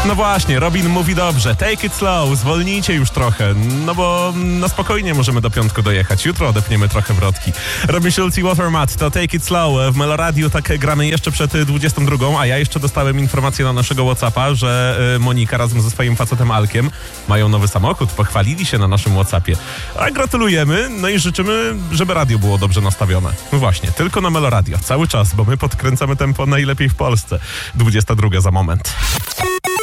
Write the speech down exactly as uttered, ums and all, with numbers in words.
No właśnie, Robin mówi dobrze. Take it slow, zwolnijcie już trochę. No bo na spokojnie możemy do piątku dojechać. Jutro odepniemy trochę wrotki. Robin Schulz i Watermat to Take it slow. W Meloradiu tak gramy jeszcze przed dwudziestą drugą, a ja jeszcze dostałem informację na naszego WhatsAppa, że Monika razem ze swoim facetem Alkiem mają nowy samochód. Pochwalili się na naszym WhatsAppie. A gratulujemy, no i życzymy, żeby radio było dobrze nastawione. No właśnie, tylko na Meloradio. Cały czas, bo my podkręcamy tempo najlepiej w Polsce. dwudziesta druga za moment.